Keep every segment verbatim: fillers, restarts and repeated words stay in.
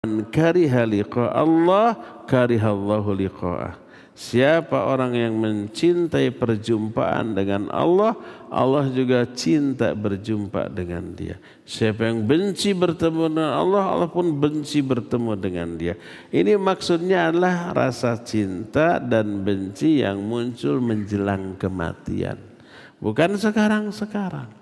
kariha liqa Allah karihallahu liqa'ah. Siapa orang yang mencintai perjumpaan dengan Allah, Allah juga cinta berjumpa dengan dia. Siapa yang benci bertemu dengan Allah, Allah pun benci bertemu dengan dia. Ini maksudnya adalah rasa cinta dan benci yang muncul menjelang kematian, bukan sekarang-sekarang.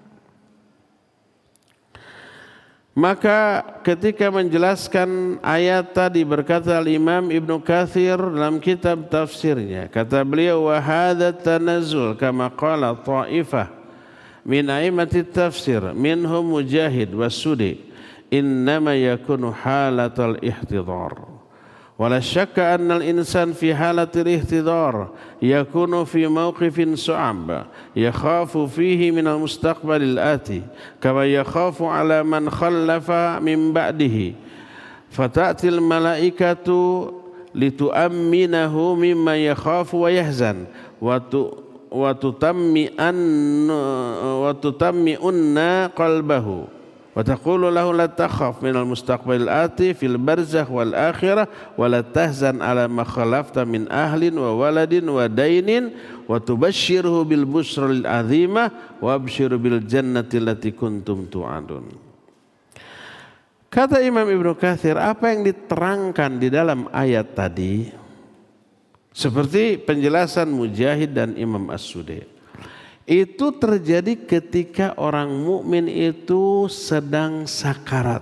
Maka ketika menjelaskan ayat tadi berkata Imam Ibnu Katsir dalam kitab tafsirnya, kata beliau, wa hadza tanazzul kama qala ta'ifah min a'immati tafsir minhum Mujahid was-Sudi innama yakunu halatal ihtidhar. Wala syakka anna al-insan fi halatil ihtidhar yakunu fi mawqifin su'ab yakhafu fihi min al-mustaqbalil ati kama yakhafu ala man khallafa min ba'dihi fata'til malaikatu litu'amminahu mimma yakhafu wa yahzan wa tu wa tutammi'an wa tutammi'unna qalbahu wa taqulu lahu la takhaf minal mustaqbalil ati fil barzakh wal akhirah wa la tahzan ala ma khalafta min ahlin wa waladin wa dainin wa tubashshirhu bil busril azimah wa abshiru bil jannati allati kuntum tu'adun. Kata Imam Ibnu Katsir, apa yang diterangkan di dalam ayat tadi seperti penjelasan Mujahid dan Imam As-Sudi, itu terjadi ketika orang mukmin itu sedang sakarat.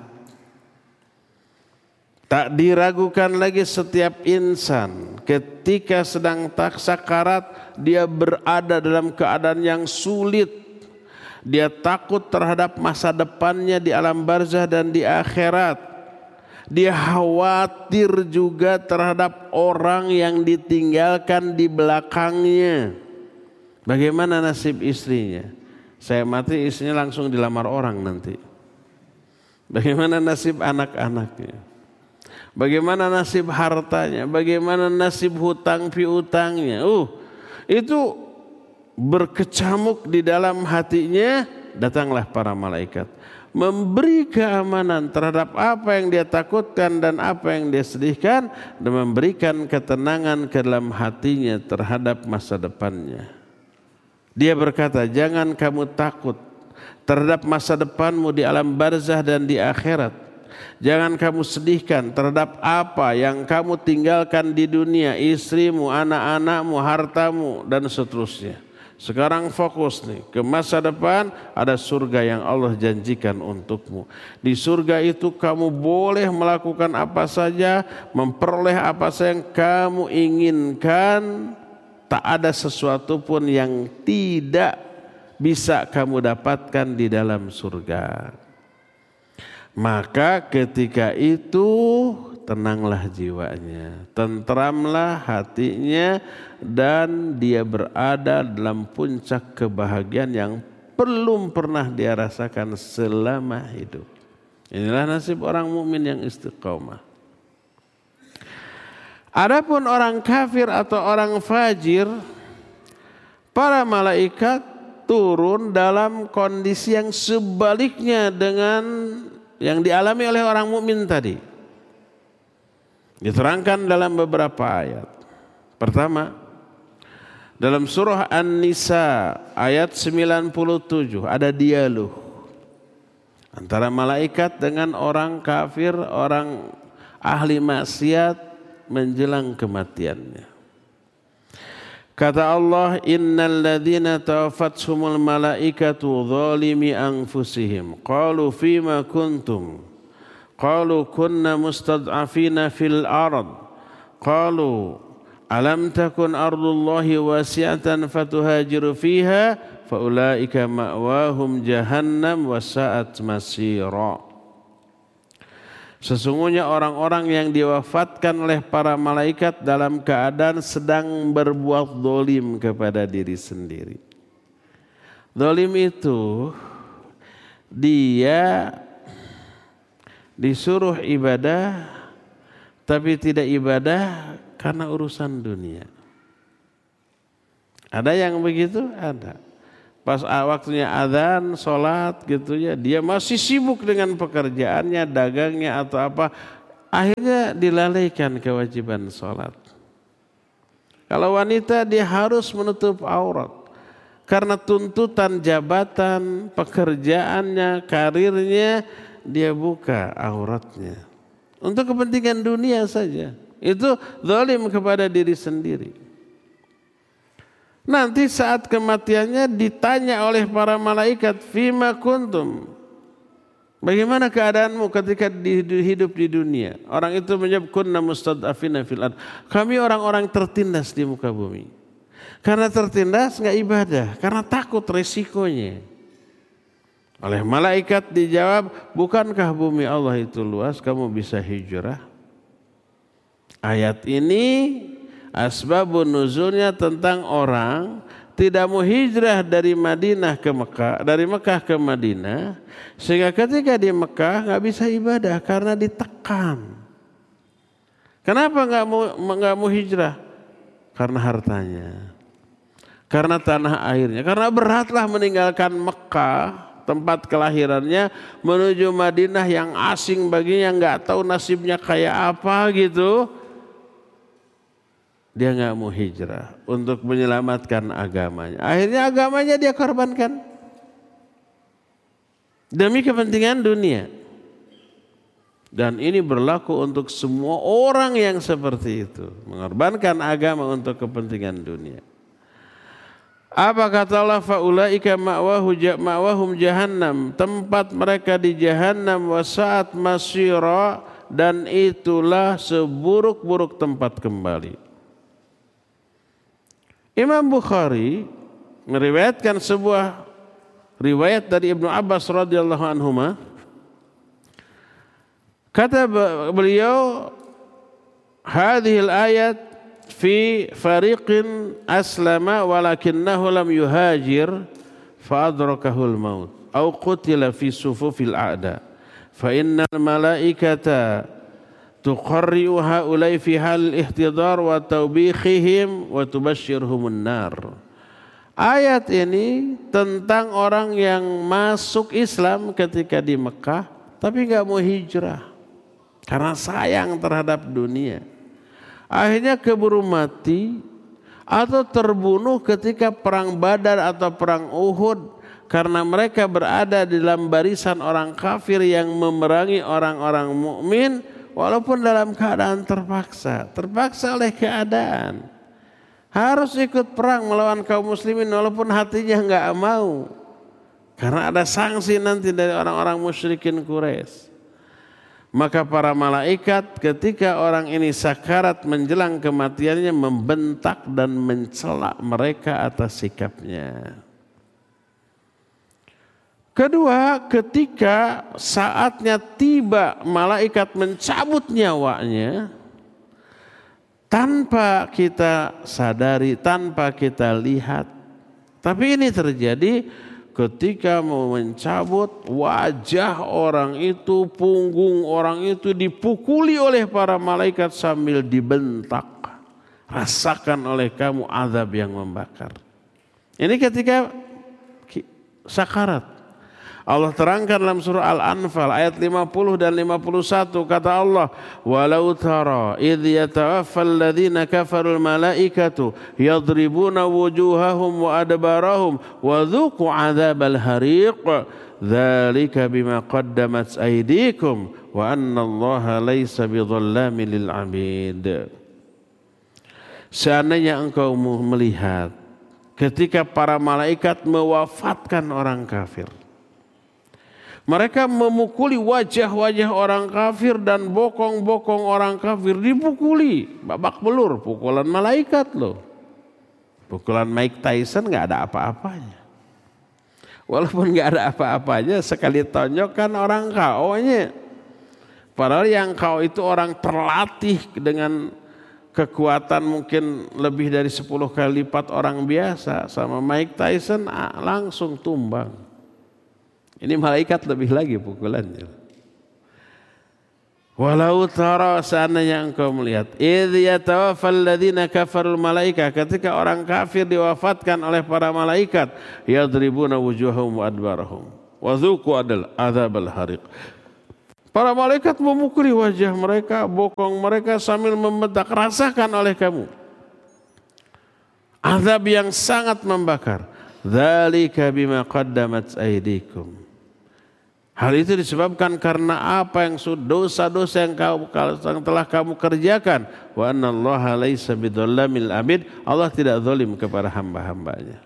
Tak diragukan lagi setiap insan ketika sedang tak sakarat, dia berada dalam keadaan yang sulit. Dia takut terhadap masa depannya di alam barzah dan di akhirat. Dia khawatir juga terhadap orang yang ditinggalkan di belakangnya. Bagaimana nasib istrinya? Saya mati, istrinya langsung dilamar orang nanti. Bagaimana nasib anak-anaknya? Bagaimana nasib hartanya? Bagaimana nasib hutang piutangnya? Uh, itu berkecamuk di dalam hatinya. Datanglah para malaikat memberi keamanan terhadap apa yang dia takutkan dan apa yang dia sedihkan, dan memberikan ketenangan ke dalam hatinya terhadap masa depannya. Dia berkata, jangan kamu takut terhadap masa depanmu di alam barzah dan di akhirat. Jangan kamu sedihkan terhadap apa yang kamu tinggalkan di dunia, istrimu, anak-anakmu, hartamu, dan seterusnya. Sekarang fokus nih ke masa depan, ada surga yang Allah janjikan untukmu. Di surga itu kamu boleh melakukan apa saja, memperoleh apa saja yang kamu inginkan. Tak ada sesuatu pun yang tidak bisa kamu dapatkan di dalam surga. Maka ketika itu tenanglah jiwanya, tentramlah hatinya, dan dia berada dalam puncak kebahagiaan yang belum pernah dia rasakan selama hidup. Inilah nasib orang mukmin yang istiqomah. Adapun orang kafir atau orang fajir, para malaikat turun dalam kondisi yang sebaliknya dengan yang dialami oleh orang mukmin tadi. Diterangkan dalam beberapa ayat. Pertama, dalam surah An-Nisa ayat sembilan puluh tujuh ada dialog antara malaikat dengan orang kafir, orang ahli maksiat menjelang kematiannya. Kata Allah, innal ladzina tawaffatuhumul malaikatu zalimi anfusihim qalu fima kuntum qalu kunna mustad'afina fil ard qalu alam takun ardullahi wasi'atan fatuhajiru fiha faulaika ma'wahum jahannam wa sa'at masira. Sesungguhnya orang-orang yang diwafatkan oleh para malaikat dalam keadaan sedang berbuat zalim kepada diri sendiri. Zalim itu dia disuruh ibadah tapi tidak ibadah karena urusan dunia. Ada yang begitu? Ada. Pas waktunya adzan, sholat gitu ya, dia masih sibuk dengan pekerjaannya, dagangnya atau apa. akhirnya dilalaikan kewajiban sholat. Kalau wanita dia harus menutup aurat karena tuntutan jabatan, pekerjaannya, karirnya, dia buka auratnya untuk kepentingan dunia saja. Itu zalim kepada diri sendiri. Nanti saat kematiannya ditanya oleh para malaikat, fima kuntum, bagaimana keadaanmu ketika hidup di dunia? Orang itu menjawab, kunna mustad'afina fil ard, kami orang-orang tertindas di muka bumi. Karena tertindas nggak ibadah, karena takut resikonya. Oleh malaikat dijawab, bukankah bumi Allah itu luas, kamu bisa hijrah? Ayat ini asbabun nuzulnya tentang orang tidak mau hijrah dari Madinah ke Mekah, dari Mekah ke Madinah, sehingga ketika di Mekah nggak bisa ibadah karena ditekan. Kenapa nggak mau nggak mau hijrah? Karena hartanya, karena tanah airnya, karena beratlah meninggalkan Mekah tempat kelahirannya menuju Madinah yang asing baginya, nggak tahu nasibnya kayak apa gitu. Dia nggak mau hijrah untuk menyelamatkan agamanya. Akhirnya agamanya dia korbankan demi kepentingan dunia. Dan ini berlaku untuk semua orang yang seperti itu, mengorbankan agama untuk kepentingan dunia. Apa kata Allah? Faulaika ma'wahum jahannam, tempat mereka di jahannam, wasaat masira, dan itulah seburuk-buruk tempat kembali. Imam Bukhari meriwayatkan sebuah riwayat dari Ibnu Abbas radhiyallahu anhuma. Kata beliau, hadhil ayat fi fariqin aslama walakinnahu lam yuhajir fa adrakahul maut au qutila fi sufufil a'da fa innal malaikata tuqarri'u haulai fi hal ihtidar wa tawbikhihim wa tubashshirhumun nar. Ayat ini tentang orang yang masuk Islam ketika di Mekah tapi enggak mau hijrah karena sayang terhadap dunia. Akhirnya keburu mati atau terbunuh ketika perang Badar atau perang Uhud karena mereka berada di dalam barisan orang kafir yang memerangi orang-orang mukmin. Walaupun dalam keadaan terpaksa, terpaksa oleh keadaan. Harus ikut perang melawan kaum muslimin walaupun hatinya enggak mau. Karena ada sanksi nanti dari orang-orang musyrikin Quraisy. Maka para malaikat ketika orang ini sakarat menjelang kematiannya membentak dan mencela mereka atas sikapnya. Kedua, ketika saatnya tiba malaikat mencabut nyawanya tanpa kita sadari, tanpa kita lihat. Tapi ini terjadi ketika mau mencabut, wajah orang itu, punggung orang itu dipukuli oleh para malaikat sambil dibentak. Rasakan oleh kamu azab yang membakar. Ini ketika sakarat. Allah terangkan dalam surah Al-Anfal ayat lima puluh dan lima puluh satu, kata Allah, walau tara idh yatawaffal ladzina kafarul malaikatu yadribuna wujuhahum wa adbarahum wa dhuqu adzabal hariq dzalika bima qaddamat aydikum wa anna Allaha laisa bidzallamin lil 'abid. Seandainya engkau melihat ketika para malaikat mewafatkan orang kafir, mereka memukuli wajah-wajah orang kafir dan bokong-bokong orang kafir dipukuli. Babak belur, pukulan malaikat loh. Pukulan Mike Tyson gak ada apa-apanya. Walaupun gak ada apa-apanya, sekali tonjok kan orang K O-nya. Padahal yang K O itu orang terlatih dengan kekuatan mungkin lebih dari sepuluh kali lipat orang biasa. Sama Mike Tyson langsung tumbang. Ini malaikat lebih lagi pukulannya. Walau tara, seandainya engkau melihat, idh yatawaffal ladzina kafarul malaika, ketika orang kafir diwafatkan oleh para malaikat, yadribuna wujuhahum wa adbarahum wa dzuqu adzabal hariq. Para malaikat memukuli wajah mereka, bokong mereka sambil membentak, rasakan oleh kamu azab yang sangat membakar. Dzalika bima qaddamat aydikum. Hal itu disebabkan karena apa yang dosa-dosa yang, yang telah kamu kerjakan. Wa annallaha laisa bidzallamil abid. Allah tidak zalim kepada hamba-hambanya.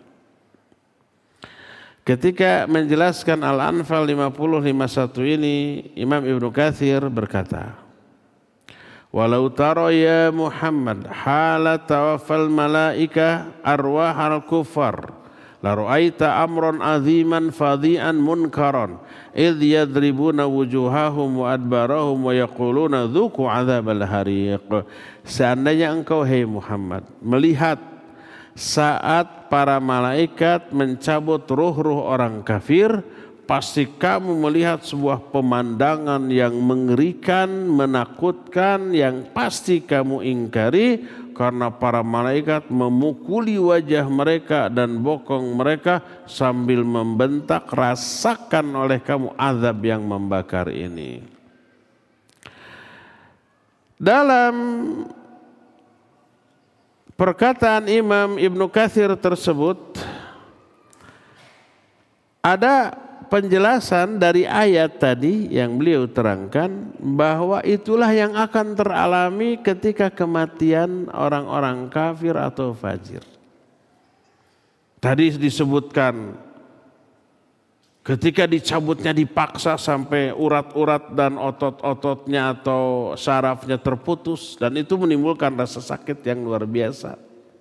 Ketika menjelaskan Al-Anfal lima puluh lima puluh satu ini, Imam Ibnu Katsir berkata, walau tara ya Muhammad hala tawaffal malaika arwahal kufar la ra'aita amran aziman fadhi'an munkaran idh yadribuna wujuhahum wa adbarahum wa yaquluna dhuku adzabal hariq. Seandainya engkau hai Muhammad melihat saat para malaikat mencabut ruh-ruh orang kafir, pasti kamu melihat sebuah pemandangan yang mengerikan, menakutkan, yang pasti kamu ingkari, karena para malaikat memukuli wajah mereka dan bokong mereka sambil membentak, rasakan oleh kamu azab yang membakar ini. Dalam perkataan Imam Ibnu Katsir tersebut ada penjelasan dari ayat tadi yang beliau terangkan bahwa itulah yang akan teralami ketika kematian orang-orang kafir atau fajir. Tadi disebutkan ketika dicabutnya dipaksa sampai urat-urat dan otot-ototnya atau sarafnya terputus, dan itu menimbulkan rasa sakit yang luar biasa.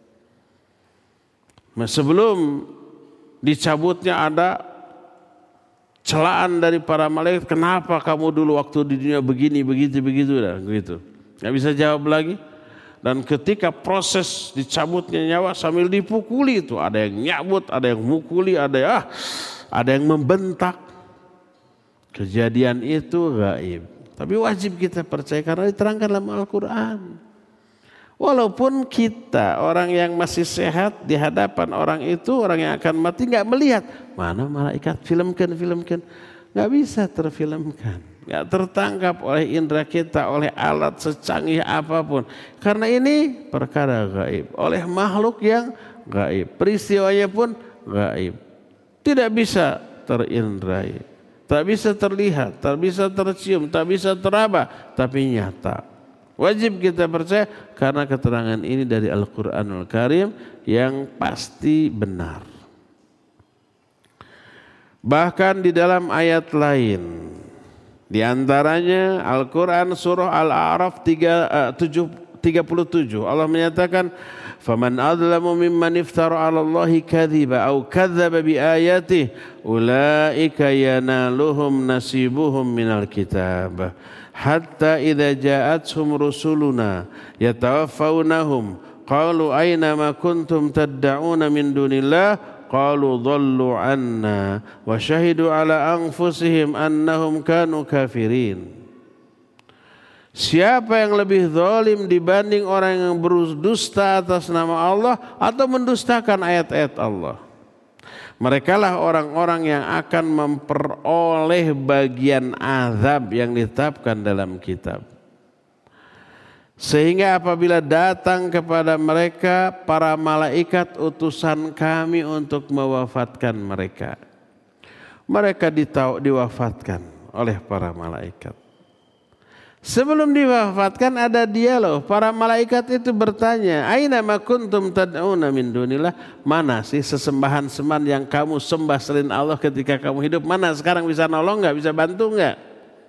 Nah, sebelum dicabutnya ada celaan dari para malaikat, kenapa kamu dulu waktu di dunia begini, begitu, begitu, dan begitu. Nggak bisa jawab lagi. Dan ketika proses dicabutnya nyawa sambil dipukuli itu, ada yang nyabut, ada yang mukuli, ada yang ah, ada yang membentak. Kejadian itu gaib. Tapi wajib kita percaya karena diterangkan dalam Al-Quran. Walaupun kita orang yang masih sehat di hadapan orang itu, orang yang akan mati nggak melihat. Mana malaikat, filmkan, filmkan. Nggak bisa terfilmkan. Nggak tertangkap oleh indera kita, oleh alat secanggih apapun. Karena ini perkara gaib. Oleh makhluk yang gaib. Peristiwanya pun gaib. Tidak bisa terindrai, tak bisa terlihat, tak bisa tercium, tak bisa teraba, tapi nyata. Wajib kita percaya karena keterangan ini dari Al-Quranul Karim yang pasti benar. Bahkan di dalam ayat lain, di antaranya Al-Quran surah Al-A'raf tiga puluh tujuh, Allah menyatakan, faman adlamu mimman iftara 'ala Allahi kadhiba aw kadzdzaba bi ayatihi ulaika yanaluhum nasibuhum minal kitab hatta idza ja'atuhum rusuluna yatawaffawnahum qalu aina ma kuntum tad'una min dunillah qalu dhallu 'anna wa syahidu 'ala anfusihim annahum kanu kafirin. Siapa yang lebih zalim dibanding orang yang berdusta atas nama Allah atau mendustakan ayat-ayat Allah? Merekalah orang-orang yang akan memperoleh bagian azab yang ditetapkan dalam kitab. Sehingga apabila datang kepada mereka para malaikat utusan kami untuk mewafatkan mereka, mereka diwafatkan oleh para malaikat. Sebelum diwafatkan ada dialog. Para malaikat itu bertanya, aina ma kuntum tad'una min dunillah? Mana sih sesembahan-sembahan yang kamu sembah selain Allah ketika kamu hidup? Mana sekarang bisa nolong enggak? Bisa bantu enggak?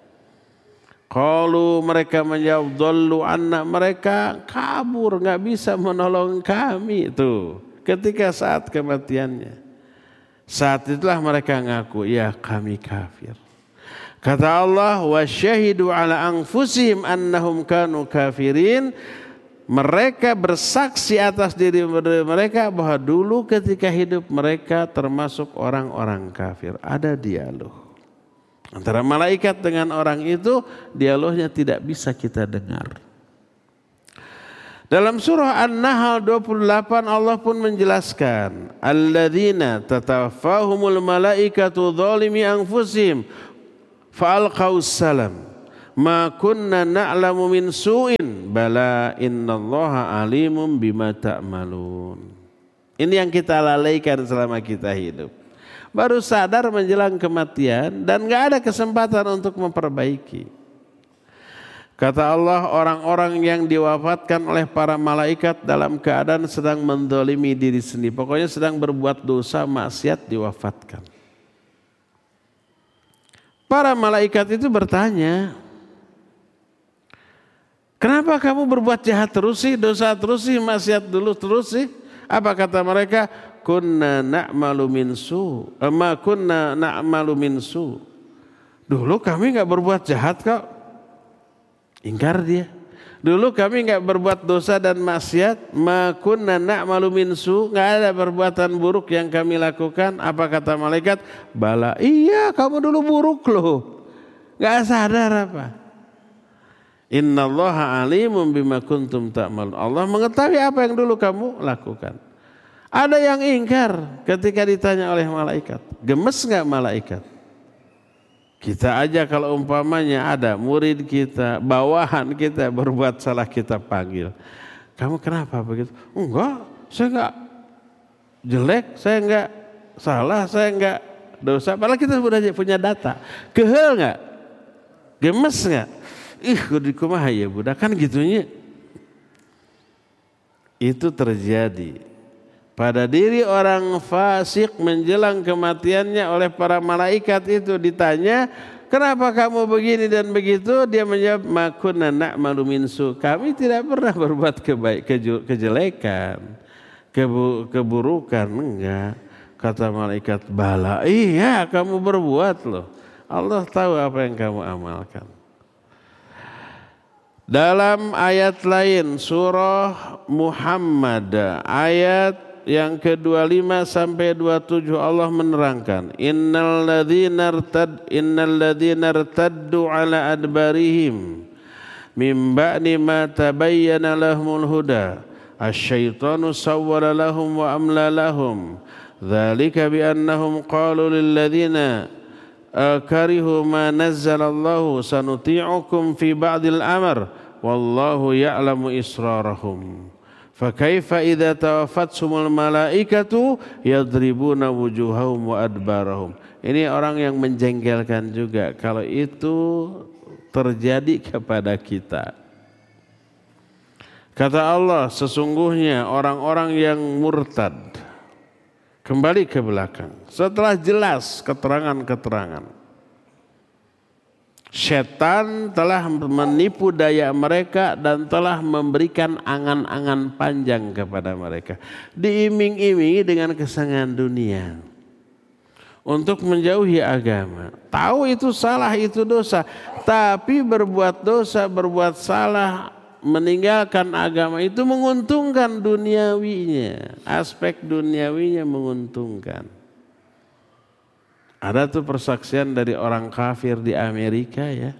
Qalu, mereka menjawab, dhallu anna, mereka kabur, enggak bisa menolong kami. Itu ketika saat kematiannya. Saat itulah mereka ngaku, ya kami kafir. Kata Allah, wa syahidu ala anfusihim annahum kanu kafirin. Mereka bersaksi atas diri mereka bahwa dulu ketika hidup mereka termasuk orang-orang kafir. Ada dialog antara malaikat dengan orang itu, dialognya tidak bisa kita dengar. Dalam surah An-Nahl dua puluh delapan Allah pun menjelaskan, alladzina tatawaffahumul malaikatu dzalimi anfusihim fa'alqaus salam ma kunna na'lamu min su'in bala innallaha alimun bima ta'malun. Ini yang kita lalaikan selama kita hidup. Baru sadar menjelang kematian dan gak ada kesempatan untuk memperbaiki. Kata Allah, orang-orang yang diwafatkan oleh para malaikat dalam keadaan sedang mendolimi diri sendiri. Pokoknya sedang berbuat dosa, maksiat, diwafatkan. Para malaikat itu bertanya, kenapa kamu berbuat jahat terus sih, dosa terus sih, maksiat dulu terus sih? Apa kata mereka? Kunna na'malu min su, ma kunna na'malu min su. Dulu kami enggak berbuat jahat kok. Ingkar dia. Dulu kami enggak berbuat dosa dan maksiat, ma kunna na'malu min su, enggak ada perbuatan buruk yang kami lakukan. Apa kata malaikat? Bala, iya kamu dulu buruk loh. Enggak sadar apa? Innallaha alimun bima kuntum ta'malun. Allah mengetahui apa yang dulu kamu lakukan. Ada yang ingkar ketika ditanya oleh malaikat. Gemes enggak malaikat? Kita aja kalau umpamanya ada murid kita, bawahan kita berbuat salah kita panggil. Kamu kenapa begitu? Enggak, saya enggak jelek, saya enggak salah, saya enggak dosa. Padahal kita sudah punya data. Kehel enggak? Gemes enggak? Ih, kudu kumaha ya budak, kan gitunya. Itu terjadi pada diri orang fasik menjelang kematiannya oleh para malaikat itu. Ditanya, kenapa kamu begini dan begitu? Dia menjawab, ma kunna na'malu min su. Kami tidak pernah berbuat kebaik, keju, kejelekan, kebu, keburukan. Enggak. Kata malaikat, bala, iya kamu berbuat loh. Allah tahu apa yang kamu amalkan. Dalam ayat lain surah Muhammad ayat yang ke dua puluh lima sampai dua puluh tujuh Allah menerangkan, innal ladzina irtad innal ladzina irtaddu ala adbarihim mim ba'di ma tabayyana lahumul huda asyaitanu sawwala lahum wa amla lahum dzalika bi annahum qalu lil ladzina karihu ma nazzalallahu sanuti'ukum fi ba'dil amr wallahu ya'lamu israrahum fakaifa idza tawaffatuhumul malaikatu yadribuna wujuhahum wa adbarahum. Ini orang yang menjengkelkan juga kalau itu terjadi kepada kita. Kata Allah, sesungguhnya orang-orang yang murtad kembali ke belakang setelah jelas keterangan-keterangan. Setan telah menipu daya mereka dan telah memberikan angan-angan panjang kepada mereka. Diiming-imingi dengan kesenangan dunia untuk menjauhi agama. Tahu itu salah, itu dosa. Tapi berbuat dosa, berbuat salah, meninggalkan agama itu menguntungkan duniawinya. Aspek duniawinya menguntungkan. Ada tuh persaksian dari orang kafir di Amerika ya.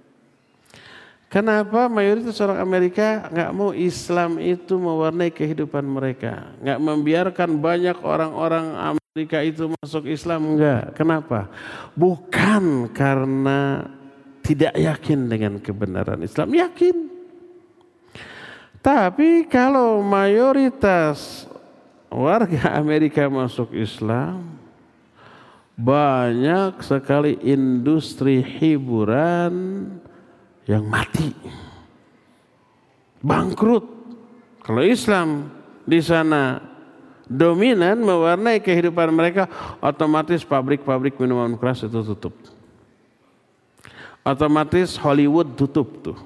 Kenapa mayoritas orang Amerika nggak mau Islam itu mewarnai kehidupan mereka, nggak membiarkan banyak orang-orang Amerika itu masuk Islam? Enggak. Kenapa? Bukan karena tidak yakin dengan kebenaran Islam, yakin. Tapi kalau mayoritas warga Amerika masuk Islam, banyak sekali industri hiburan yang mati, bangkrut. Kalau Islam di sana dominan mewarnai kehidupan mereka, otomatis pabrik-pabrik minuman keras itu tutup. Otomatis Hollywood tutup tuh.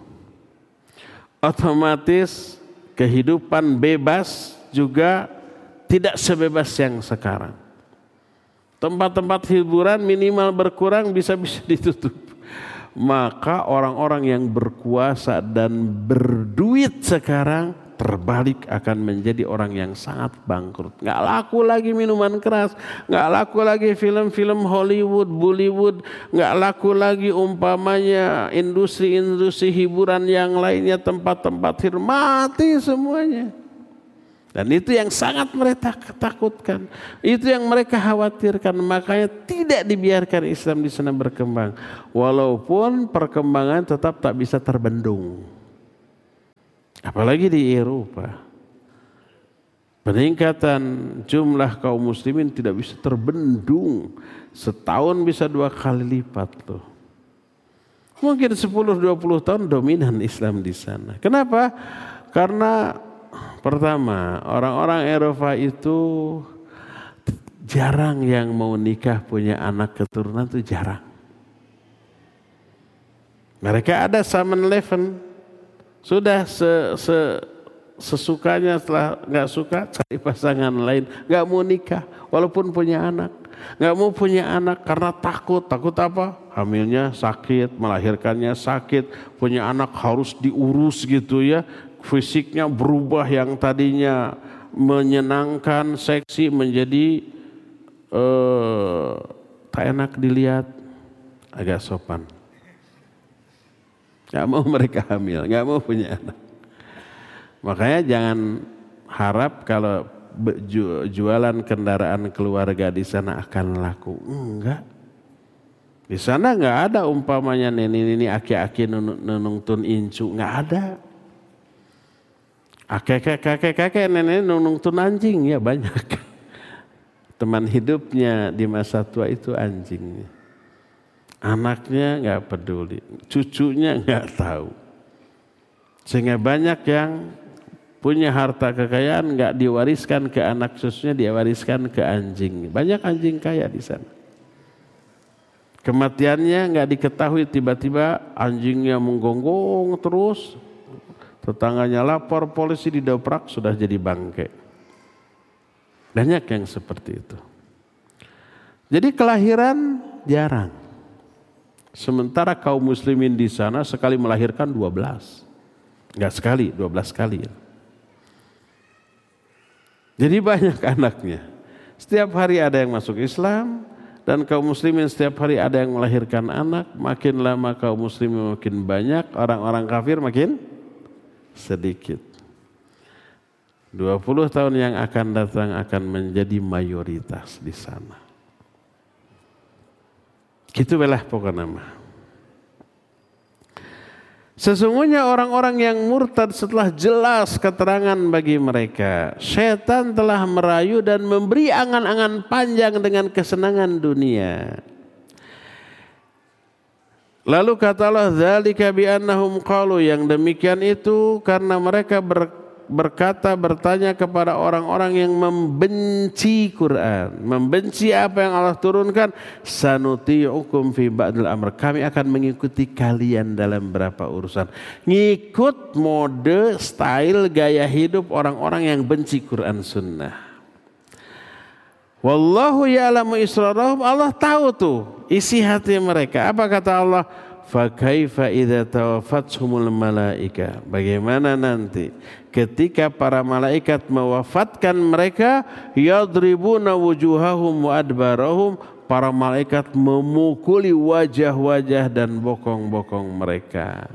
Otomatis kehidupan bebas juga tidak sebebas yang sekarang. Tempat-tempat hiburan minimal berkurang, bisa-bisa ditutup. Maka orang-orang yang berkuasa dan berduit sekarang terbalik akan menjadi orang yang sangat bangkrut. Nggak laku lagi minuman keras, nggak laku lagi film-film Hollywood, Bollywood, nggak laku lagi umpamanya industri-industri hiburan yang lainnya, tempat-tempat hiburan mati semuanya. Dan itu yang sangat mereka takutkan. Itu yang mereka khawatirkan. Makanya tidak dibiarkan Islam di sana berkembang. Walaupun perkembangan tetap tak bisa terbendung. Apalagi di Eropa. Peningkatan jumlah kaum muslimin tidak bisa terbendung. Setahun bisa dua kali lipat loh. Mungkin sepuluh dua puluh tahun dominan Islam di sana. Kenapa? Karena pertama, orang-orang Eropa itu jarang yang mau nikah punya anak keturunan, itu jarang. Mereka ada Saman Leven, sudah se, se, sesukanya, setelah nggak suka cari pasangan lain, nggak mau nikah walaupun punya anak, nggak mau punya anak karena takut. Takut apa? Hamilnya sakit, melahirkannya sakit, punya anak harus diurus gitu ya. Fisiknya berubah, yang tadinya menyenangkan, seksi menjadi uh, tak enak dilihat, agak sopan. Gak mau mereka hamil, gak mau punya anak. Makanya jangan harap kalau jualan kendaraan keluarga di sana akan laku. Enggak. Di sana nggak ada umpamanya nini-nini aki-aki nunungtun incu, nggak ada. Kakek-kakek nenek nunungtun anjing, ya banyak. Teman hidupnya di masa tua itu anjingnya. Anaknya nggak peduli, cucunya nggak tahu. Sehingga banyak yang punya harta kekayaan nggak diwariskan ke anak cucunya, dia wariskan ke anjing. Banyak anjing kaya di sana. Kematiannya nggak diketahui, tiba-tiba anjingnya menggonggong terus. Tetangganya lapor, polisi didobrak, sudah jadi bangke. Banyak yang seperti itu. Jadi kelahiran jarang. Sementara kaum muslimin di sana sekali melahirkan dua belas. Enggak sekali, dua belas kali. Jadi banyak anaknya. Setiap hari ada yang masuk Islam. Dan kaum muslimin setiap hari ada yang melahirkan anak. Makin lama kaum muslimin makin banyak. Orang-orang kafir makin sedikit. dua puluh tahun yang akan datang akan menjadi mayoritas di sana. Gitu belah pokoknya nama. Sesungguhnya orang-orang yang murtad setelah jelas keterangan bagi mereka, syaitan telah merayu dan memberi angan-angan panjang dengan kesenangan dunia. Lalu kata Allah, dzalika bi annahum qalu, yang demikian itu karena mereka ber, berkata bertanya kepada orang-orang yang membenci Quran, membenci apa yang Allah turunkan, sanuti'ukum fi ba'dil amr, kami akan mengikuti kalian dalam beberapa urusan. Ngikut mode, style, gaya hidup orang-orang yang benci Quran Sunnah. Wallahu ya'lamu israrahum, Allah tahu tuh isi hati mereka. Apa kata Allah? Fa kaifa idza tawaffathumul malaika, bagaimana nanti ketika para malaikat mewafatkan mereka, yadribuna wujuhahum wa adbarahum, para malaikat memukuli wajah-wajah dan bokong-bokong mereka.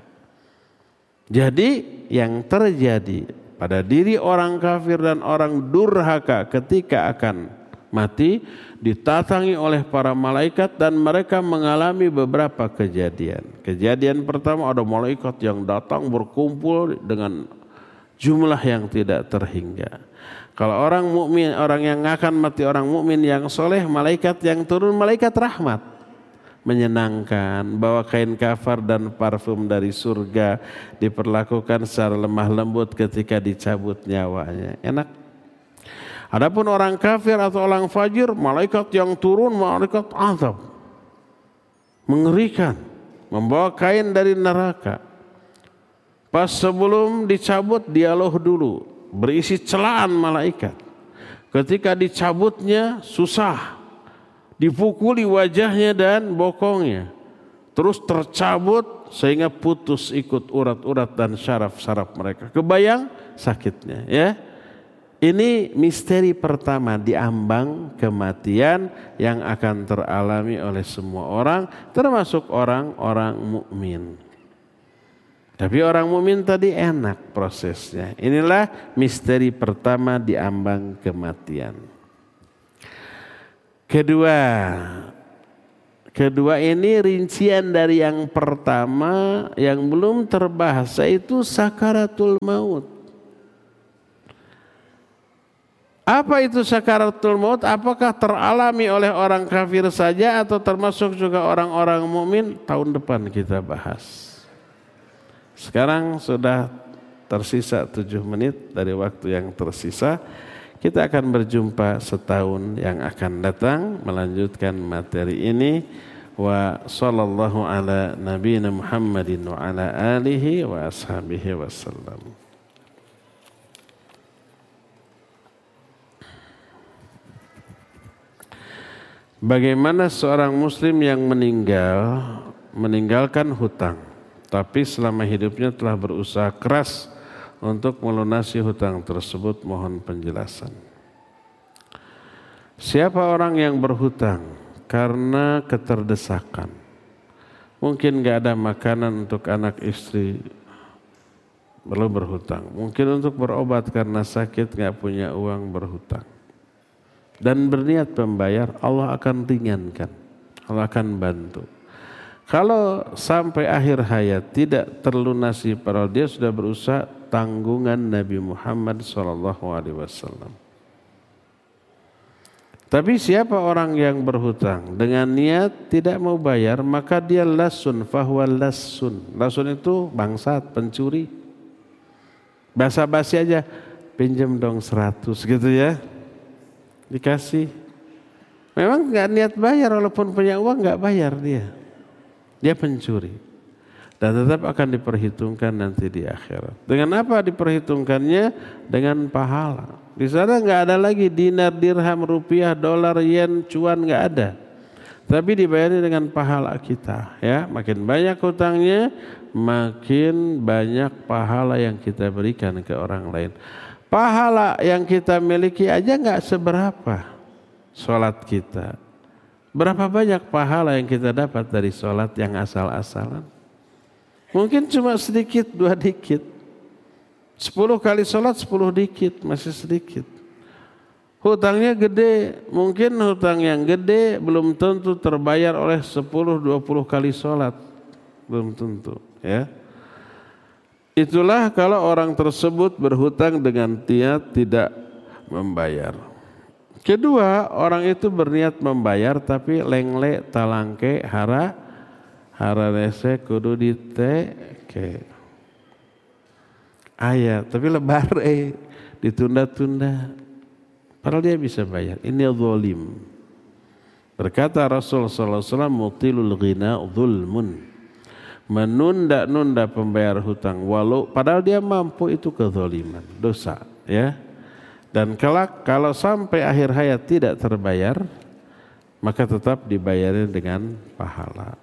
Jadi yang terjadi pada diri orang kafir dan orang durhaka ketika akan mati, ditatangi oleh para malaikat dan mereka mengalami beberapa kejadian. Kejadian pertama, ada malaikat yang datang berkumpul dengan jumlah yang tidak terhingga. Kalau orang mukmin, orang yang akan mati orang mukmin yang soleh, malaikat yang turun malaikat rahmat, menyenangkan, bawa kain kafar dan parfum dari surga, diperlakukan secara lemah lembut ketika dicabut nyawanya. Enak. Adapun orang kafir atau orang fajir, malaikat yang turun malaikat azab, mengerikan, membawa kain dari neraka. Pas sebelum dicabut dialog dulu, berisi celaan malaikat. Ketika dicabutnya susah, dipukuli wajahnya dan bokongnya, terus tercabut sehingga putus ikut urat-urat dan syaraf-syaraf mereka. Kebayang sakitnya, ya? Ini misteri pertama di ambang kematian yang akan teralami oleh semua orang, termasuk orang-orang mukmin. Tapi orang mukmin tadi enak prosesnya. Inilah misteri pertama di ambang kematian. Kedua, kedua ini rincian dari yang pertama yang belum terbahas, yaitu sakaratul maut. Apa itu sakaratul maut? Apakah teralami oleh orang kafir saja atau termasuk juga orang-orang mukmin? Tahun depan kita bahas. Sekarang sudah tersisa tujuh menit dari waktu yang tersisa. Kita akan berjumpa setahun yang akan datang melanjutkan materi ini. Wa sallallahu ala nabiyina Muhammadin wa ala alihi wa ashabihi wasallam. Bagaimana seorang muslim yang meninggal meninggalkan hutang, tapi selama hidupnya telah berusaha keras untuk melunasi hutang tersebut? Mohon penjelasan. Siapa orang yang berhutang karena keterdesakan, mungkin gak ada makanan untuk anak istri, perlu berhutang. Mungkin untuk berobat karena sakit gak punya uang, berhutang. Dan berniat membayar, Allah akan ringankan, Allah akan bantu. Kalau sampai akhir hayat tidak terlunasi, padahal dia sudah berusaha, tanggungan Nabi Muhammad shallallahu alaihi wasallam. Tapi siapa orang yang berhutang dengan niat tidak mau bayar, maka dia lasun fahuwa lasun. Lasun itu bangsat, pencuri. Basa-basi aja, pinjam dong seratus gitu ya. Dikasih. Memang nggak niat bayar, walaupun punya uang nggak bayar dia. Dia pencuri. Dan tetap akan diperhitungkan nanti di akhirat. Dengan apa diperhitungkannya? Dengan pahala. Di sana nggak ada lagi dinar, dirham, rupiah, dolar, yen, cuan, nggak ada. Tapi dibayarnya dengan pahala kita. Ya, makin banyak hutangnya, makin banyak pahala yang kita berikan ke orang lain. Pahala yang kita miliki aja nggak seberapa sholat kita. Berapa banyak pahala yang kita dapat dari sholat yang asal-asalan? Mungkin cuma sedikit, dua dikit. Sepuluh kali sholat, sepuluh dikit, masih sedikit. Hutangnya gede, mungkin hutang yang gede belum tentu terbayar oleh sepuluh, dua puluh kali sholat. Belum tentu, ya. Itulah kalau orang tersebut berhutang dengan niat tidak membayar. Kedua, orang itu berniat membayar tapi lengle talangke hara hara rese kudu diteke. Ayat, tapi lebar eh ditunda-tunda. Padahal dia bisa bayar. Ini zalim. Berkata Rasul sallallahu alaihi wasallam, mutilul ghina dzulmun. Menunda-nunda pembayar hutang walau padahal dia mampu, itu kezaliman, dosa, ya. Dan kelak kalau sampai akhir hayat tidak terbayar, maka tetap dibayarin dengan pahala.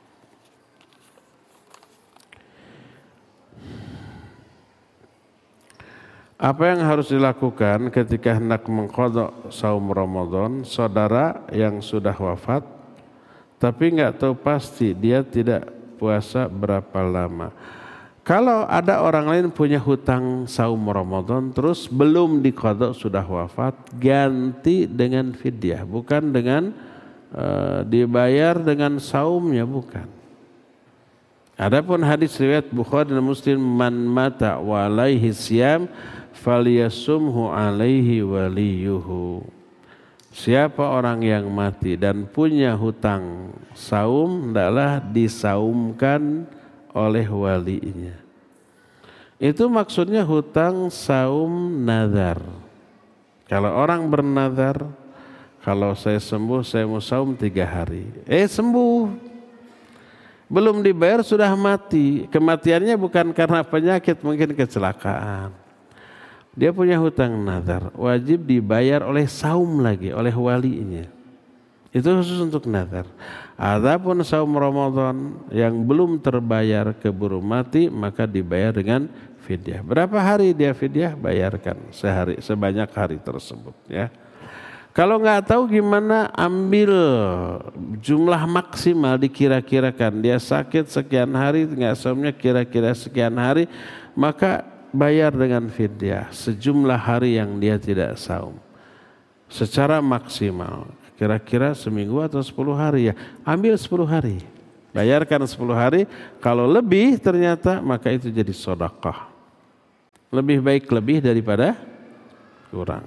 Apa yang harus dilakukan ketika hendak mengqadha saum Ramadan? Saudara yang sudah wafat tapi nggak tahu pasti dia tidak puasa berapa lama. Kalau ada orang lain punya hutang saum Ramadan terus belum diqadha, sudah wafat, ganti dengan fidyah, bukan dengan uh, dibayar dengan saumnya, bukan. Adapun hadis riwayat Bukhari dan Muslim, man mata wa alaihi siyam falyasumhu alaihi waliyuhu. Siapa orang yang mati dan punya hutang saum, hendaklah disaumkan oleh walinya. Itu maksudnya hutang saum nazar. Kalau orang bernazar, kalau saya sembuh saya mau saum tiga hari. Eh sembuh, belum dibayar sudah mati. Kematiannya bukan karena penyakit, mungkin kecelakaan. Dia punya hutang nazar, wajib dibayar oleh saum lagi, oleh walinya. Itu khusus untuk nazar. Adapun saum Ramadan yang belum terbayar keburu mati, maka dibayar dengan fidyah. Berapa hari dia fidyah? Bayarkan sehari, sebanyak hari tersebut, ya. Kalau nggak tahu gimana, ambil jumlah maksimal dikira-kirakan. Dia sakit sekian hari, nggak saumnya kira-kira sekian hari, maka bayar dengan fidyah sejumlah hari yang dia tidak saum. Secara maksimal, kira-kira seminggu atau sepuluh hari ya, ambil sepuluh hari. Bayarkan sepuluh hari, kalau lebih ternyata maka itu jadi sedekah. Lebih baik lebih daripada kurang.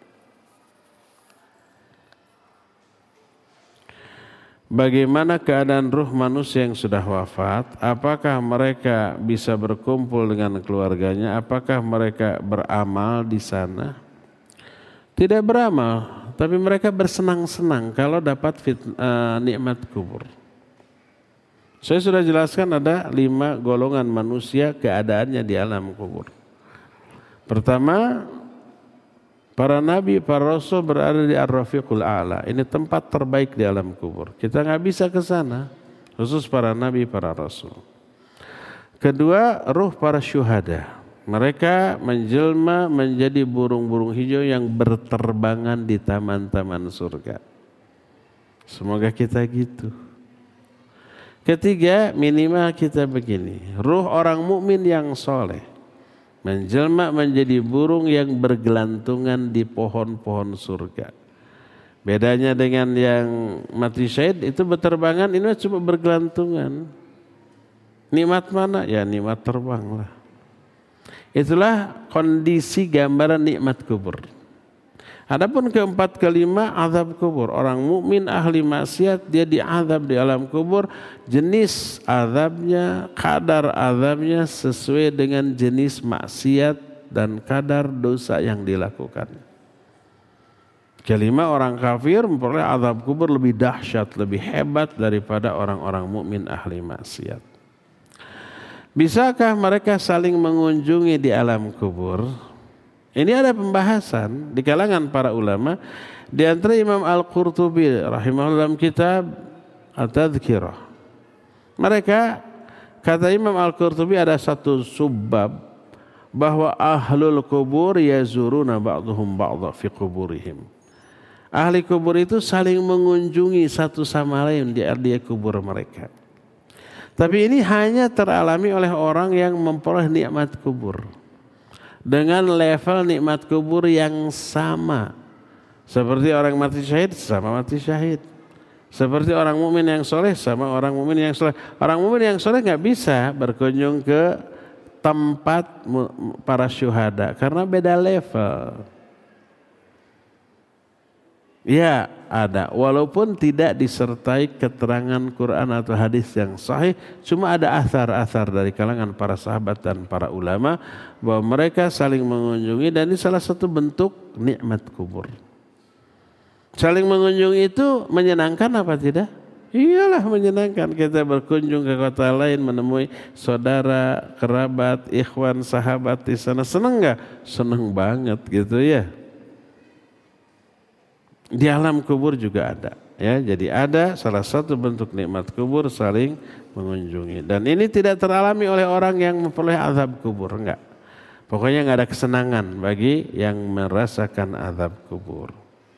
Bagaimana keadaan ruh manusia yang sudah wafat? Apakah mereka bisa berkumpul dengan keluarganya? Apakah mereka beramal di sana? Tidak beramal, tapi mereka bersenang-senang kalau dapat fit, uh, nikmat kubur. Saya sudah jelaskan ada lima golongan manusia keadaannya di alam kubur. Pertama, para nabi, para rasul berada di Ar-Rafiqul A'la. Ini tempat terbaik di alam kubur. Kita nggak bisa ke sana, khusus para nabi, para rasul. Kedua, ruh para syuhada. Mereka menjelma menjadi burung-burung hijau yang berterbangan di taman-taman surga. Semoga kita gitu. Ketiga, minimal kita begini. Ruh orang mukmin yang soleh menjelma menjadi burung yang bergelantungan di pohon-pohon surga. Bedanya dengan yang mati syahid, itu berterbangan, ini cuma bergelantungan. Nikmat mana? Ya nikmat terbang lah. Itulah kondisi gambaran nikmat kubur. Adapun keempat kelima, azab kubur. Orang mukmin ahli maksiat dia diazab di alam kubur. Jenis azabnya, kadar azabnya sesuai dengan jenis maksiat dan kadar dosa yang dilakukan. Kelima, orang kafir memperoleh azab kubur lebih dahsyat, lebih hebat daripada orang-orang mukmin ahli maksiat. Bisakah mereka saling mengunjungi di alam kubur? Ini ada pembahasan di kalangan para ulama. Di antara Imam Al-Qurtubi rahimahullah dalam kitab At-Tadhkirah. Mereka, kata Imam Al-Qurtubi, ada satu subbab bahwa ahlul kubur yazuruna ba'duhum ba'dha fi kuburihim. Ahli kubur itu saling mengunjungi satu sama lain di area kubur mereka. Tapi ini hanya teralami oleh orang yang memperoleh nikmat kubur dengan level nikmat kubur yang sama. Seperti orang mati syahid sama mati syahid. Seperti orang mukmin yang soleh sama orang mukmin yang soleh. Orang mukmin yang soleh nggak bisa berkunjung ke tempat para syuhada karena beda level. Ya ada, walaupun tidak disertai keterangan Quran atau hadis yang sahih, cuma ada athar-athar dari kalangan para sahabat dan para ulama bahwa mereka saling mengunjungi, dan ini salah satu bentuk nikmat kubur. Saling mengunjungi itu menyenangkan apa tidak? Iyalah menyenangkan. Kita berkunjung ke kota lain menemui saudara, kerabat, ikhwan, sahabat di sana, senang nggak? Senang banget gitu ya. Di alam kubur juga ada, ya. Jadi ada salah satu bentuk nikmat kubur saling mengunjungi. Dan ini tidak teralami oleh orang yang memperoleh azab kubur, enggak. Pokoknya enggak ada kesenangan bagi yang merasakan azab kubur.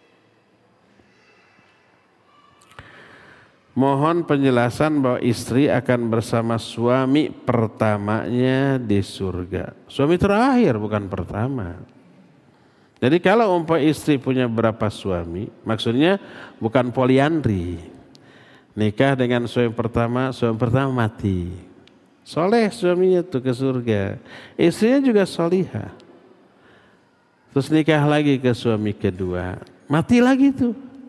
Mohon penjelasan bahwa istri akan bersama suami pertamanya di surga. Suami terakhir bukan pertama. Jadi kalau umpama istri punya berapa suami, maksudnya bukan poliandri. Nikah dengan suami pertama, suami pertama mati. Soleh suaminya tuh ke surga. Istrinya juga solihah. Terus nikah lagi ke suami kedua, mati lagi tuh.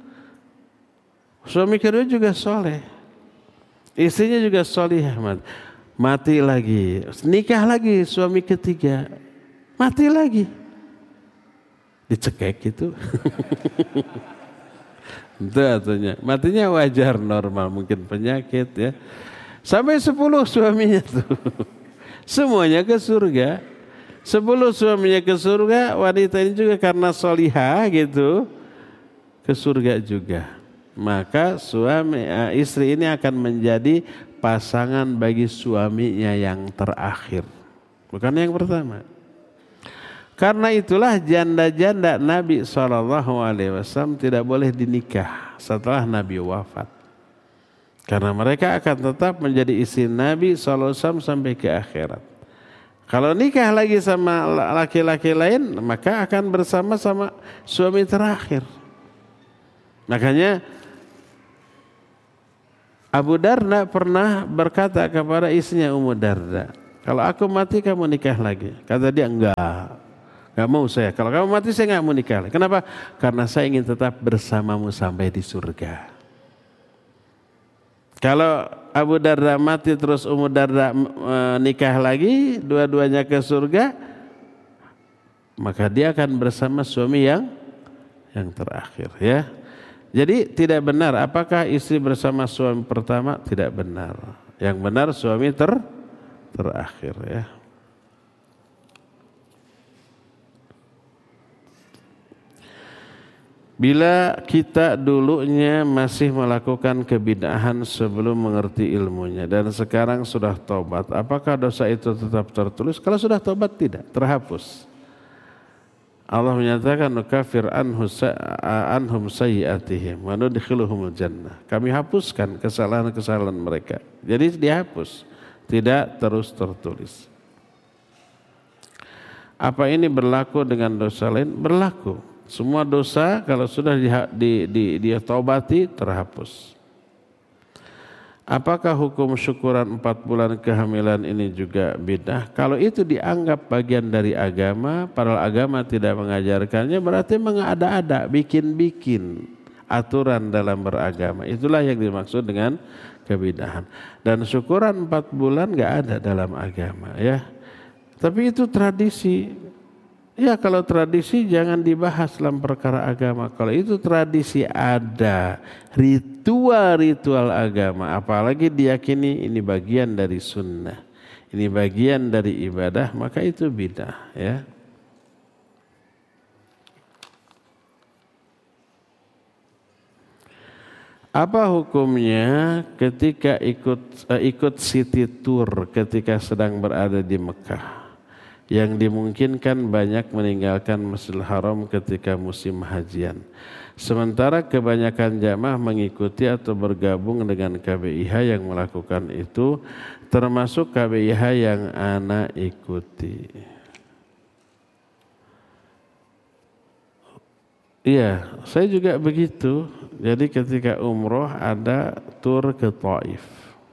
Suami kedua juga soleh. Istrinya juga solihah, mati. Mati lagi. Nikah lagi suami ketiga, mati lagi. Dicekek gitu. Itu artinya matinya wajar, normal, mungkin penyakit ya. Sampai sepuluh suaminya tuh. Semuanya ke surga. Sepuluh suaminya ke surga, wanita ini juga karena solihah gitu ke surga juga. Maka suami istri ini akan menjadi pasangan bagi suaminya yang terakhir, bukan yang pertama. Karena itulah janda-janda Nabi shallallahu alaihi wasallam tidak boleh dinikah setelah Nabi wafat. Karena mereka akan tetap menjadi istri Nabi shallallahu alaihi wasallam sampai ke akhirat. Kalau nikah lagi sama laki-laki lain, maka akan bersama-sama suami terakhir. Makanya Abu Darda pernah berkata kepada istrinya Ummu Darda, kalau aku mati kamu nikah lagi. Kata dia, enggak, enggak mau saya. Kalau kamu mati saya enggak mau nikah lagi. Kenapa? Karena saya ingin tetap bersamamu sampai di surga. Kalau Abu Darda mati terus Ummu Darda e, nikah lagi, dua-duanya ke surga, maka dia akan bersama suami yang yang terakhir, ya. Jadi tidak benar apakah istri bersama suami pertama, tidak benar. Yang benar suami ter terakhir, ya. Bila kita dulunya masih melakukan kebid'ahan sebelum mengerti ilmunya dan sekarang sudah tobat, apakah dosa itu tetap tertulis? Kalau sudah tobat tidak, terhapus. Allah menyatakan nukafir anhum sayyi'atihim wa nudkhiluhumul jannah. Kami hapuskan kesalahan-kesalahan mereka. Jadi dihapus, tidak terus tertulis. Apa ini berlaku dengan dosa lain? Berlaku. Semua dosa kalau sudah di, di, di, dia taubati terhapus. Apakah hukum syukuran empat bulan kehamilan ini juga bidah? Kalau itu dianggap bagian dari agama, padahal agama tidak mengajarkannya, berarti mengada-ada, bikin-bikin aturan dalam beragama. Itulah yang dimaksud dengan kebidahan. Dan syukuran empat bulan gak ada dalam agama, ya. Tapi itu tradisi. Ya, kalau tradisi jangan dibahas dalam perkara agama. Kalau itu tradisi ada, ritual-ritual agama, apalagi diyakini ini bagian dari sunnah, ini bagian dari ibadah, maka itu bidah, ya. Apa hukumnya ketika ikut uh, ikut city tour ketika sedang berada di Mekah? Yang dimungkinkan banyak meninggalkan Masjidil Haram ketika musim hajian. Sementara kebanyakan jamaah mengikuti atau bergabung dengan K B I H yang melakukan itu, termasuk K B I H yang ana ikuti. Iya, saya juga begitu. Jadi ketika umroh ada tur ke Taif.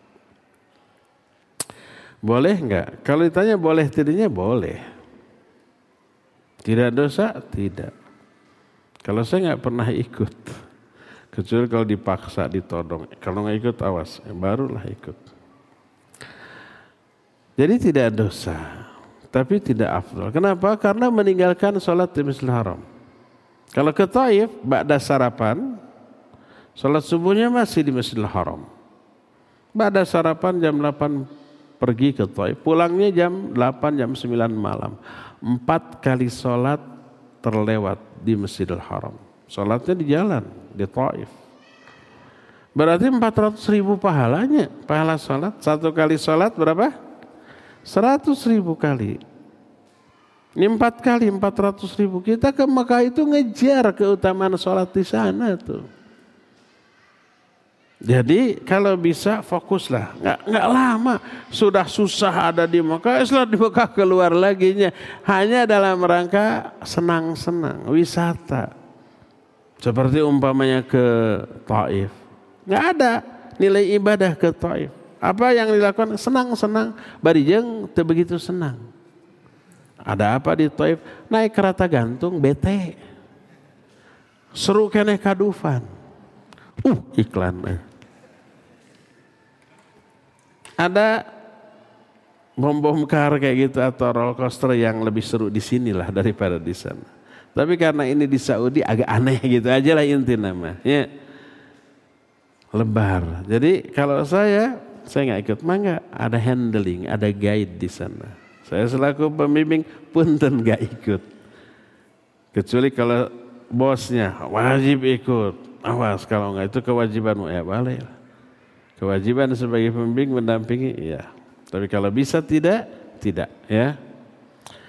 Boleh enggak? Kalau ditanya boleh tidaknya, boleh. Tidak dosa? Tidak. Kalau saya enggak pernah ikut, kecuali kalau dipaksa, ditodong. Kalau enggak ikut, awas, barulah ikut. Jadi tidak dosa, tapi tidak afdal. Kenapa? Karena meninggalkan sholat di Masjidil Haram. Kalau ke Taif, ba'da sarapan, sholat subuhnya masih di Masjidil Haram. Ba'da sarapan jam delapan pergi ke Taif, pulangnya jam delapan, jam sembilan malam. Empat kali sholat terlewat di Masjidil Haram. Sholatnya di jalan, di Taif. Berarti empat ratus ribu pahalanya, pahala sholat. Satu kali sholat berapa? Seratus ribu kali. Ini empat kali, empat ratus ribu. Kita ke Mekah itu ngejar keutamaan sholat di sana tuh. Jadi kalau bisa fokuslah, nggak nggak lama, sudah susah ada di Mekah, setelah di Mekah keluar lagi nya, hanya dalam rangka senang-senang, wisata. Seperti umpamanya ke Taif, nggak ada nilai ibadah ke Taif. Apa yang dilakukan? Senang-senang, barijeng teu begitu senang. Ada apa di Taif? Naik kereta gantung, bete, seru keneh kadufan, uh iklan. Ada bom-bom kar kayak gitu atau roller coaster yang lebih seru di sinilah daripada di sana. Tapi karena ini di Saudi agak aneh gitu aja lah inti namanya. Lebar. Jadi kalau saya, saya nggak ikut. Mangga ada handling, ada guide di sana. Saya selaku pembimbing punten nggak ikut. Kecuali kalau bosnya wajib ikut. Awas kalau nggak itu kewajibanmu, ya boleh. Kewajiban sebagai pembimbing mendampingi, ya. Tapi kalau bisa tidak, tidak, ya.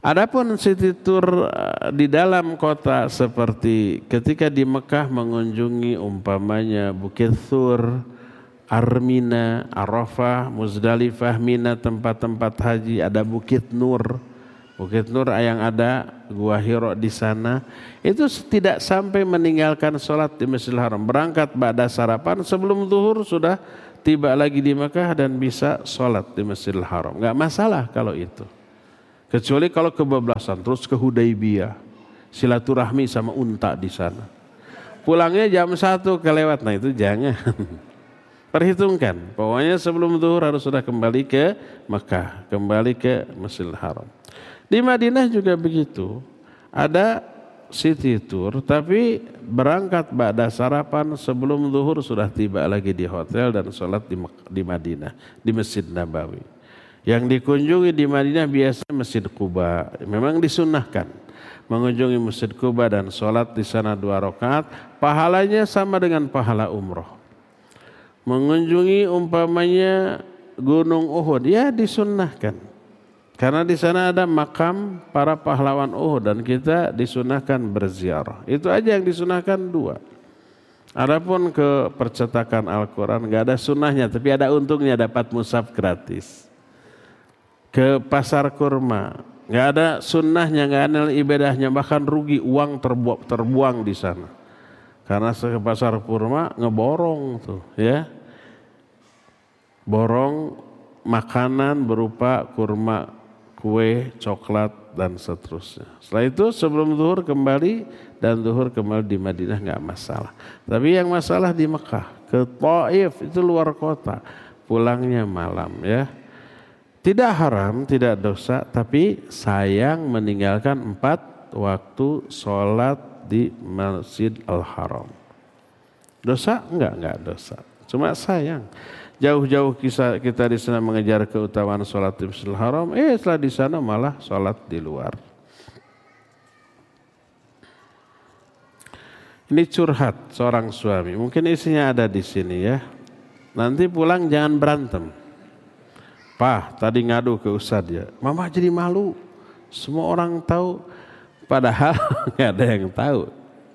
Adapun city tour di dalam kota seperti ketika di Mekah mengunjungi umpamanya Bukit Thur, Armina, Arafah, Muzdalifah, Mina, tempat-tempat haji, ada Bukit Nur. Bukit Nur yang ada Gua Hiro di sana, itu tidak sampai meninggalkan sholat di Masjidil Haram. Berangkat ba'da sarapan sebelum zuhur sudah tiba lagi di Mekah dan bisa sholat di Masjidil Haram. Enggak masalah kalau itu. Kecuali kalau kebablasan terus ke Hudaibiyah, silaturahmi sama unta di sana. Pulangnya jam satu kelewat, nah itu jangan. Perhitungkan, pokoknya sebelum zuhur harus sudah kembali ke Mekah, kembali ke Masjidil Haram. Di Madinah juga begitu, ada city tour, tapi berangkat ba'da sarapan sebelum zuhur sudah tiba lagi di hotel dan sholat di, di Madinah, di Masjid Nabawi. Yang dikunjungi di Madinah biasanya Masjid Quba, memang disunnahkan mengunjungi Masjid Quba dan sholat di sana dua rakaat, pahalanya sama dengan pahala umroh. Mengunjungi umpamanya Gunung Uhud, ya disunnahkan. Karena di sana ada makam para pahlawan Uhud dan kita disunnahkan berziarah. Itu aja yang disunnahkan dua. Adapun ke percetakan Al-Quran nggak ada sunnahnya, tapi ada untungnya dapat mushaf gratis. Ke pasar kurma nggak ada sunnahnya, nggak ada ibadahnya, bahkan rugi, uang terbuang, terbuang di sana. Karena ke pasar kurma ngeborong tuh, ya, borong makanan berupa kurma, kue, coklat dan seterusnya. Setelah itu sebelum zuhur kembali dan zuhur kembali di Madinah nggak masalah. Tapi yang masalah di Mekah, ke Taif itu luar kota, pulangnya malam, ya. Tidak haram, tidak dosa, tapi sayang meninggalkan empat waktu sholat di Masjid Al-Haram. Dosa? Enggak, enggak dosa. Cuma sayang. Jauh-jauh kita, kita di sana mengejar keutamaan sholat di Masjid Al-Haram, eh setelah di sana malah sholat di luar. Ini curhat seorang suami, mungkin isinya ada di sini ya. Nanti pulang jangan berantem. Pak, tadi ngadu ke Ustadz ya, mama jadi malu, semua orang tahu, padahal nggak ada yang tahu.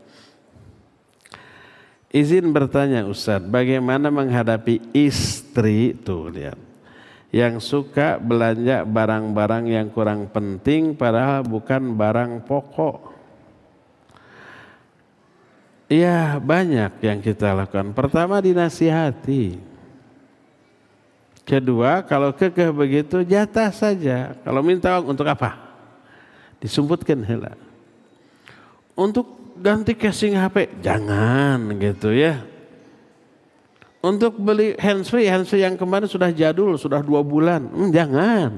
Izin bertanya Ustadz, bagaimana menghadapi istri tuh lihat, yang suka belanja barang-barang yang kurang penting padahal bukan barang pokok. Iya banyak yang kita lakukan. Pertama dinasihati. Kedua, kalau kekeh begitu jatah saja. Kalau minta uang untuk apa? Disumputkan hela. Untuk ganti casing H P, jangan gitu ya. Untuk beli handsfree, handsfree yang kemarin sudah jadul, sudah dua bulan, hmm, jangan.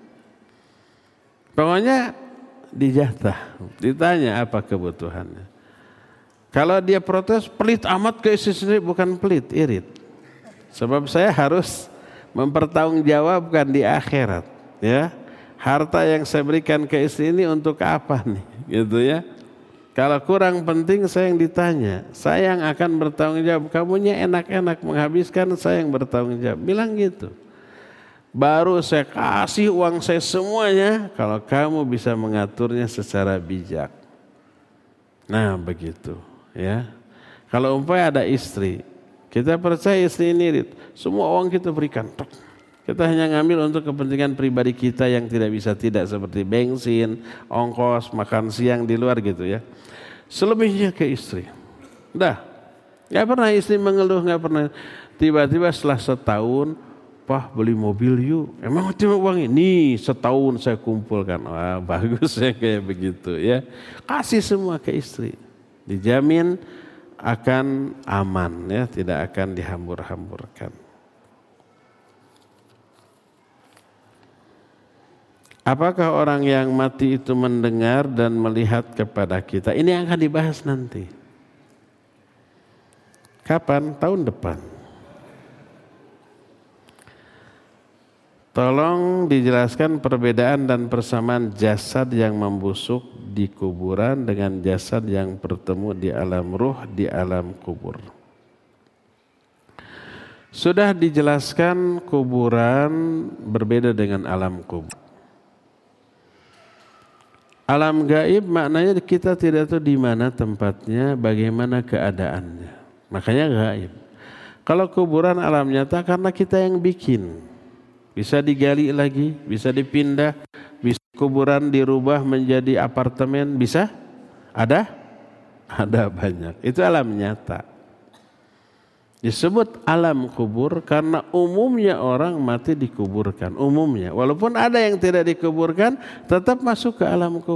Pokoknya dijatah, ditanya apa kebutuhannya. Kalau dia protes, pelit amat ke istri sendiri, bukan pelit, irit. Sebab saya harus mempertanggungjawabkan di akhirat, ya. Harta yang saya berikan ke istri ini untuk apa nih, gitu ya. Kalau kurang penting saya yang ditanya, saya yang akan bertanggung jawab. Kamunya enak-enak menghabiskan, saya yang bertanggung jawab. Bilang gitu. Baru saya kasih uang saya semuanya kalau kamu bisa mengaturnya secara bijak. Nah begitu, ya. Kalau umpamanya ada istri, kita percaya istri ini, semua uang kita berikan. Kita hanya ngambil untuk kepentingan pribadi kita yang tidak bisa tidak, seperti bensin, ongkos, makan siang di luar gitu ya. Selebihnya ke istri. Udah, gak pernah istri mengeluh, gak pernah. Tiba-tiba setelah setahun, Pak beli mobil yuk. Emang cuma uang ini? Setahun saya kumpulkan. Wah bagus ya kayak begitu ya. Kasih semua ke istri. Dijamin akan aman ya, tidak akan dihambur-hamburkan. Apakah orang yang mati itu mendengar dan melihat kepada kita? Ini yang akan dibahas nanti. Kapan? Tahun depan. Tolong dijelaskan perbedaan dan persamaan jasad yang membusuk di kuburan dengan jasad yang bertemu di alam ruh di alam kubur. Sudah dijelaskan kuburan berbeda dengan alam kubur. Alam gaib maknanya kita tidak tahu di mana tempatnya, bagaimana keadaannya. Makanya gaib. Kalau kuburan alam nyata karena kita yang bikin. Bisa digali lagi, bisa dipindah, bisa kuburan dirubah menjadi apartemen, bisa? Ada? Ada banyak. Itu alam nyata. Disebut alam kubur karena umumnya orang mati dikuburkan. Umumnya. Walaupun ada yang tidak dikuburkan, tetap masuk ke alam kubur.